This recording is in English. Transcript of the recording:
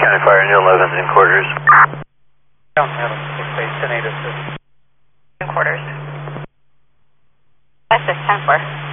County Fire, New 11's in quarters. Down Meadow, 6-8, 10-8 assist. In quarters. That's just 10-4.